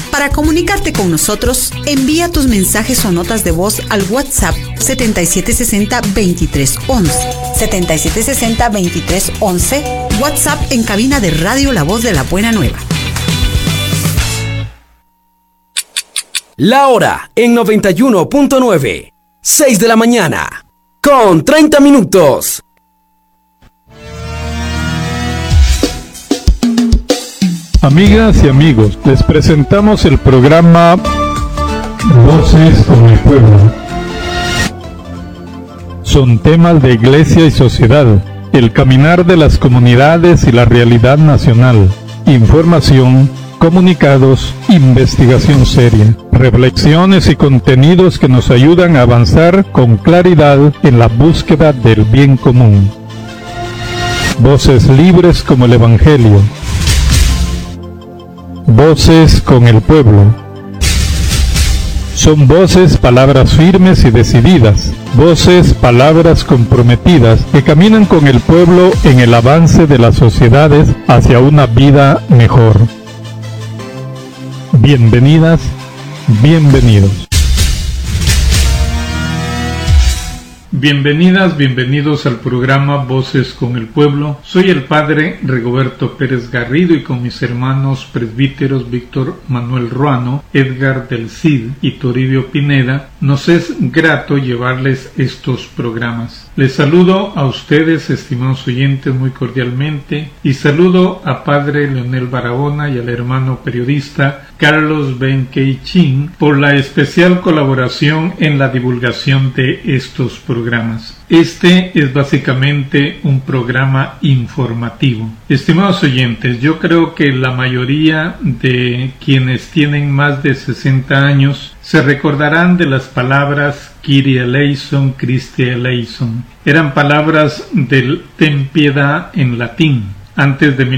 Para comunicarte con nosotros, envía tus mensajes o notas de voz al WhatsApp 7760-2311. 7760-2311, WhatsApp en cabina de Radio La Voz de la Buena Nueva. La hora en 91.9, 6 de la mañana, con 30 minutos. Amigas y amigos, les presentamos el programa Voces con el Pueblo. Son temas de iglesia y sociedad, el caminar de las comunidades y la realidad nacional, información, comunicados, investigación seria, reflexiones y contenidos que nos ayudan a avanzar con claridad en la búsqueda del bien común. Voces libres como el Evangelio. Voces con el pueblo. Son voces, palabras firmes y decididas, voces, palabras comprometidas que caminan con el pueblo en el avance de las sociedades hacia una vida mejor. Bienvenidas, bienvenidos. Bienvenidas, bienvenidos al programa Voces con el Pueblo. Soy el padre Rigoberto Pérez Garrido y con mis hermanos presbíteros Víctor Manuel Ruano, Edgar del Cid y Toribio Pineda, nos es grato llevarles estos programas. Les saludo a ustedes, estimados oyentes, muy cordialmente, y saludo a padre Leonel Barahona y al hermano periodista Carlos Benqueichin por la especial colaboración en la divulgación de estos programas. Este es básicamente un programa informativo. Estimados oyentes, yo creo que la mayoría de quienes tienen más de 60 años se recordarán de las palabras Kyrie eleison, Christe eleison. Eran palabras del Ten piedad en latín. Antes de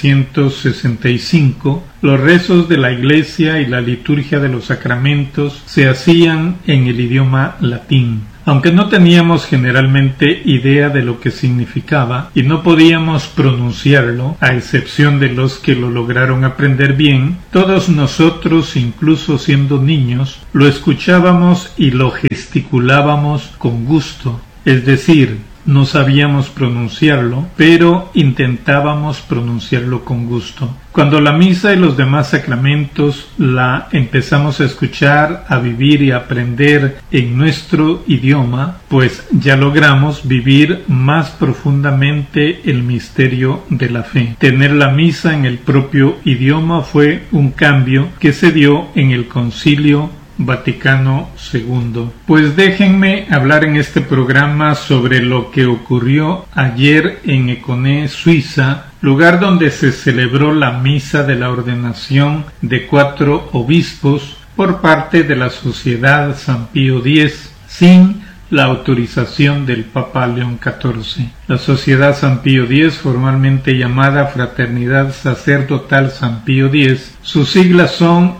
1965, los rezos de la Iglesia y la liturgia de los sacramentos se hacían en el idioma latín. Aunque no teníamos generalmente idea de lo que significaba y no podíamos pronunciarlo, a excepción de los que lo lograron aprender bien, todos nosotros, incluso siendo niños, lo escuchábamos y lo gesticulábamos con gusto, es decir, no sabíamos pronunciarlo, pero intentábamos pronunciarlo con gusto. Cuando la misa y los demás sacramentos la empezamos a escuchar, a vivir y a aprender en nuestro idioma, pues ya logramos vivir más profundamente el misterio de la fe. Tener la misa en el propio idioma fue un cambio que se dio en el Concilio Vaticano II. Pues déjenme hablar en este programa sobre lo que ocurrió ayer en Éconé, Suiza, lugar donde se celebró la misa de la ordenación de 4 obispos por parte de la Sociedad San Pío X, sin la autorización del Papa León XIV. La Sociedad San Pío X, formalmente llamada Fraternidad Sacerdotal San Pío X, sus siglas son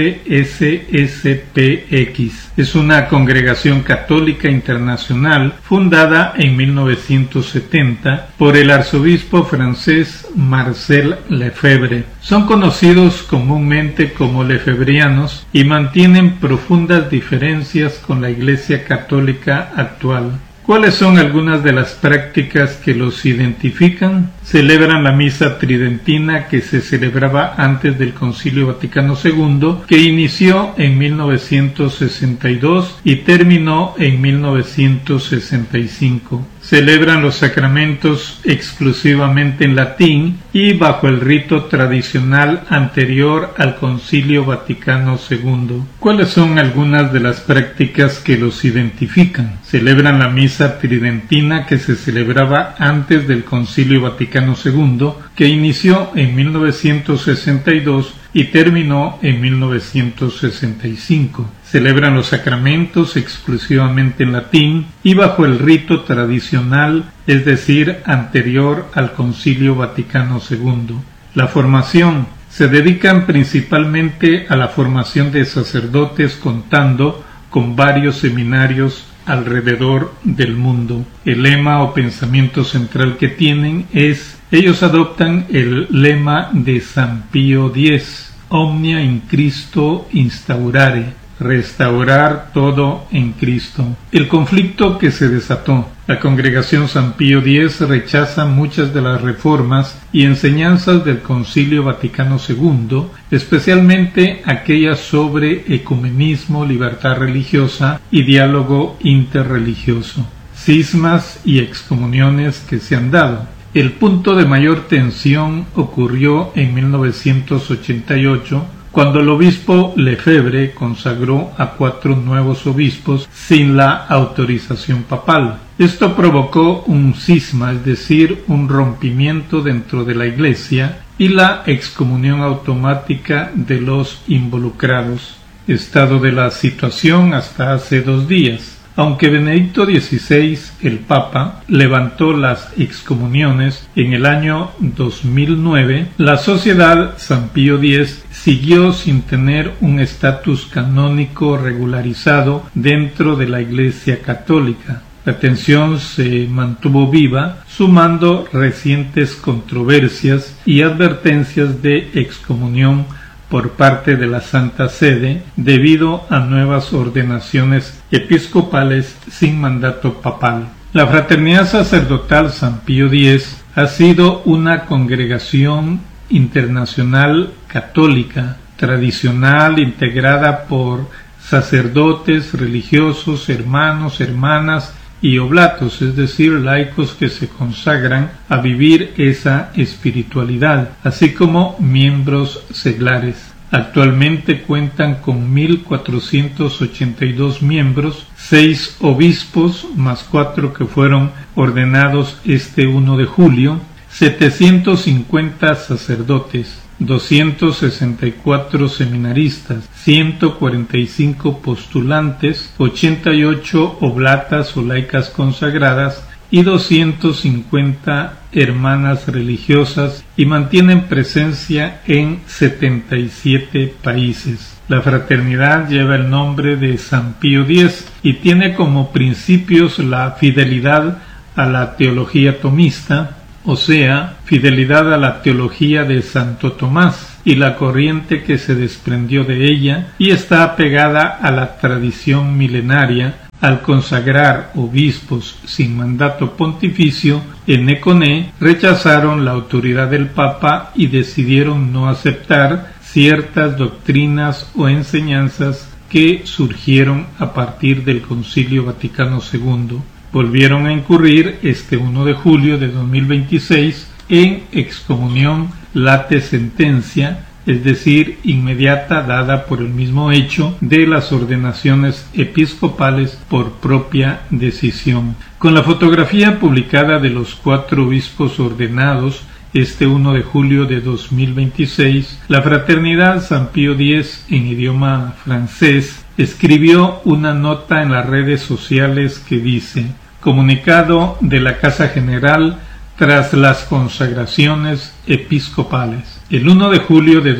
FSSPX. Es una congregación católica internacional fundada en 1970 por el arzobispo francés Marcel Lefebvre. Son conocidos comúnmente como lefebrianos y mantienen profundas diferencias con la Iglesia Católica actual. ¿Cuáles son algunas de las prácticas que los identifican? Celebran la misa tridentina que se celebraba antes del Concilio Vaticano II, que inició en 1962 y terminó en 1965. Celebran los sacramentos exclusivamente en latín y bajo el rito tradicional anterior al Concilio Vaticano II. ¿Cuáles son algunas de las prácticas que los identifican? Celebran la misa tridentina que se celebraba antes del Concilio Vaticano II, que inició en 1962 y terminó en 1965. Celebran los sacramentos exclusivamente en latín y bajo el rito tradicional, es decir, anterior al Concilio Vaticano II. La formación. Se dedican principalmente a la formación de sacerdotes, contando con varios seminarios alrededor del mundo. El lema o pensamiento central que tienen es: ellos adoptan el lema de San Pío X, omnia in Cristo instaurare, restaurar todo en Cristo. El conflicto que se desató. La Congregación San Pío X rechaza muchas de las reformas y enseñanzas del Concilio Vaticano II, especialmente aquellas sobre ecumenismo, libertad religiosa y diálogo interreligioso. Cismas y excomuniones que se han dado. El punto de mayor tensión ocurrió en 1988, cuando el obispo Lefebvre consagró a 4 nuevos obispos sin la autorización papal. Esto provocó un cisma, es decir, un rompimiento dentro de la Iglesia y la excomunión automática de los involucrados. Estado de la situación hasta hace 2 días. Aunque Benedicto XVI, el Papa, levantó las excomuniones en el año 2009, la Sociedad San Pío X siguió sin tener un estatus canónico regularizado dentro de la Iglesia Católica. La tensión se mantuvo viva, sumando recientes controversias y advertencias de excomunión por parte de la Santa Sede debido a nuevas ordenaciones episcopales sin mandato papal. La Fraternidad Sacerdotal San Pío X ha sido una congregación internacional católica, tradicional, integrada por sacerdotes, religiosos, hermanos, hermanas y oblatos, es decir, laicos que se consagran a vivir esa espiritualidad, así como miembros seglares. Actualmente cuentan con 1.482 miembros, 6 obispos, más 4 que fueron ordenados este 1 de julio, 750 sacerdotes, 264 seminaristas, 145 postulantes, 88 oblatas o laicas consagradas y 250 hermanas religiosas, y mantienen presencia en 77 países. La fraternidad lleva el nombre de San Pío X y tiene como principios la fidelidad a la teología tomista, o sea, fidelidad a la teología de Santo Tomás y la corriente que se desprendió de ella, y está apegada a la tradición milenaria. Al consagrar obispos sin mandato pontificio en Econé, rechazaron la autoridad del Papa y decidieron no aceptar ciertas doctrinas o enseñanzas que surgieron a partir del Concilio Vaticano II. Volvieron a incurrir este 1 de julio de 2026 en excomunión late sentencia, es decir, inmediata, dada por el mismo hecho de las ordenaciones episcopales por propia decisión. Con la fotografía publicada de los 4 obispos ordenados este 1 de julio de 2026, la Fraternidad San Pío X, en idioma francés, escribió una nota en las redes sociales que dice: comunicado de la Casa General tras las consagraciones episcopales. El 1 de julio de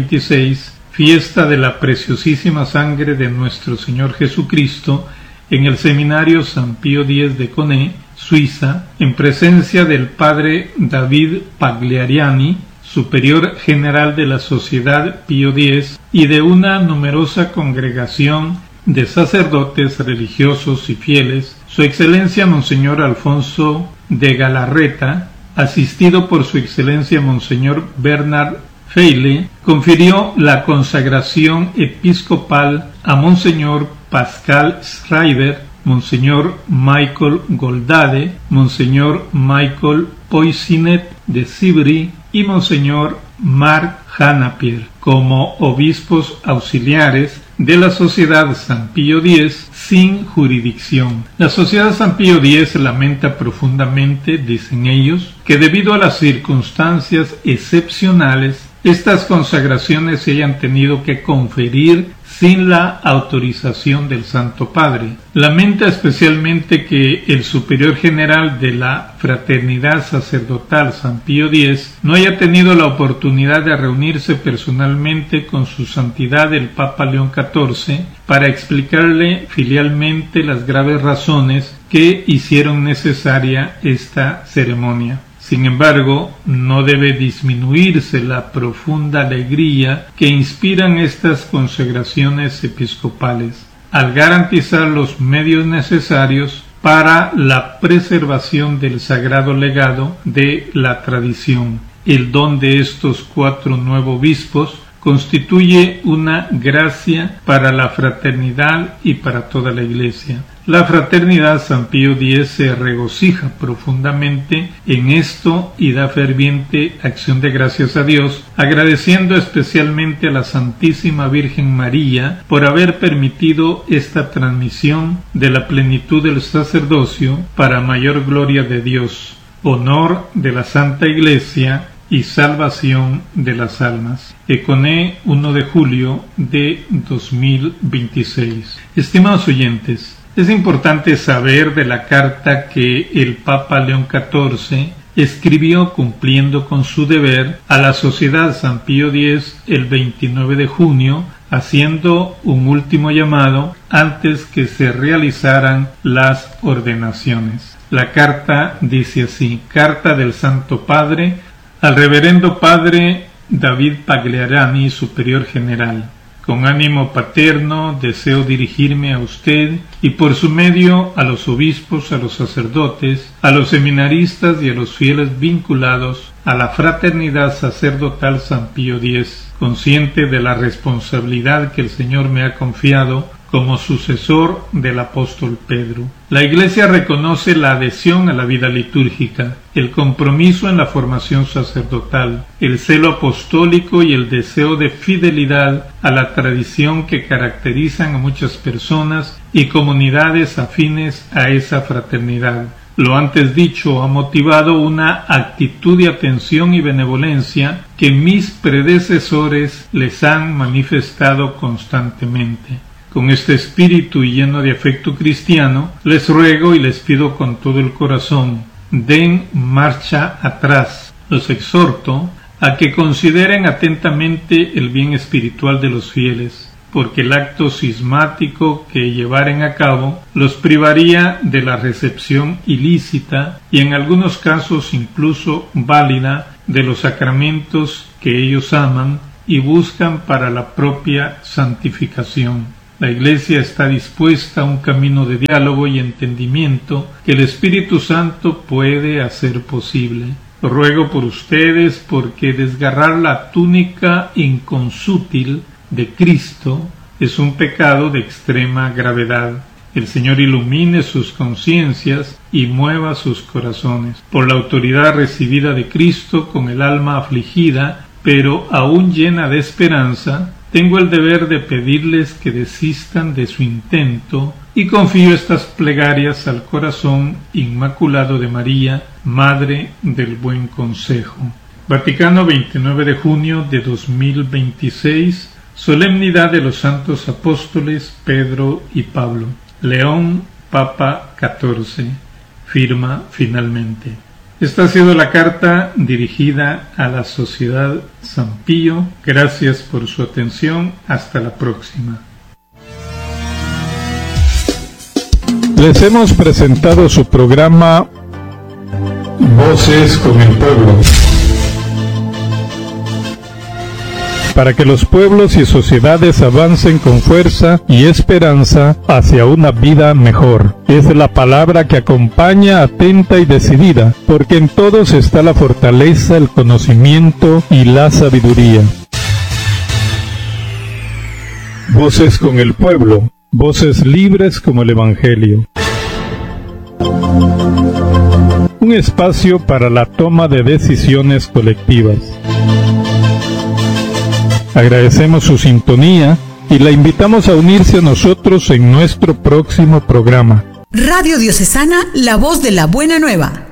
2026, fiesta de la preciosísima sangre de nuestro Señor Jesucristo, en el Seminario San Pío X de Coné, Suiza, en presencia del Padre David Pagliariani, superior general de la Sociedad Pío X, y de una numerosa congregación de sacerdotes religiosos y fieles, Su Excelencia Monseñor Alfonso de Galarreta, asistido por Su Excelencia Monseñor Bernard Feile, confirió la consagración episcopal a Monseñor Pascal Schreiber, Monseñor Michael Goldade, Monseñor Michael Poisinet de Sibri y Monseñor Marc Hanapier como obispos auxiliares de la Sociedad San Pío X sin jurisdicción. La Sociedad San Pío X lamenta profundamente, dicen ellos, que debido a las circunstancias excepcionales, estas consagraciones se hayan tenido que conferir sin la autorización del Santo Padre. Lamenta especialmente que el superior general de la Fraternidad Sacerdotal San Pío X no haya tenido la oportunidad de reunirse personalmente con su santidad el Papa León XIV para explicarle filialmente las graves razones que hicieron necesaria esta ceremonia. Sin embargo, no debe disminuirse la profunda alegría que inspiran estas consagraciones episcopales, al garantizar los medios necesarios para la preservación del sagrado legado de la tradición. El don de estos 4 nuevos obispos constituye una gracia para la fraternidad y para toda la Iglesia. La fraternidad San Pío X se regocija profundamente en esto y da ferviente acción de gracias a Dios, agradeciendo especialmente a la Santísima Virgen María por haber permitido esta transmisión de la plenitud del sacerdocio para mayor gloria de Dios, honor de la Santa Iglesia y salvación de las almas. Econé, 1 de julio de 2026. Estimados oyentes, es importante saber de la carta que el Papa León XIV escribió cumpliendo con su deber a la Sociedad San Pío X el 29 de junio, haciendo un último llamado antes que se realizaran las ordenaciones. La carta dice así: Carta del Santo Padre al Reverendo Padre David Pagliarani, Superior General. Con ánimo paterno deseo dirigirme a usted y por su medio a los obispos, a los sacerdotes, a los seminaristas y a los fieles vinculados a la fraternidad sacerdotal San Pío X, consciente de la responsabilidad que el Señor me ha confiado como sucesor del apóstol Pedro. La Iglesia reconoce la adhesión a la vida litúrgica, el compromiso en la formación sacerdotal, el celo apostólico y el deseo de fidelidad a la tradición que caracterizan a muchas personas y comunidades afines a esa fraternidad. Lo antes dicho ha motivado una actitud de atención y benevolencia que mis predecesores les han manifestado constantemente. Con este espíritu y lleno de afecto cristiano, les ruego y les pido con todo el corazón, den marcha atrás. Los exhorto a que consideren atentamente el bien espiritual de los fieles, porque el acto cismático que llevaren a cabo los privaría de la recepción ilícita y en algunos casos incluso válida de los sacramentos que ellos aman y buscan para la propia santificación. La Iglesia está dispuesta a un camino de diálogo y entendimiento que el Espíritu Santo puede hacer posible. Lo ruego por ustedes porque desgarrar la túnica inconsútil de Cristo es un pecado de extrema gravedad. El Señor ilumine sus conciencias y mueva sus corazones. Por la autoridad recibida de Cristo, con el alma afligida, pero aún llena de esperanza, tengo el deber de pedirles que desistan de su intento y confío estas plegarias al corazón inmaculado de María, Madre del Buen Consejo. Vaticano, 29 de junio de 2026, Solemnidad de los Santos Apóstoles Pedro y Pablo. León, Papa XIV. Firma finalmente. Esta ha sido la carta dirigida a la Sociedad San Pío. Gracias por su atención. Hasta la próxima. Les hemos presentado su programa Voces con el Pueblo, para que los pueblos y sociedades avancen con fuerza y esperanza hacia una vida mejor. Es la palabra que acompaña atenta y decidida, porque en todos está la fortaleza, el conocimiento y la sabiduría. Voces con el Pueblo, voces libres como el Evangelio. Un espacio para la toma de decisiones colectivas. Agradecemos su sintonía y la invitamos a unirse a nosotros en nuestro próximo programa. Radio Diocesana, la voz de la buena nueva.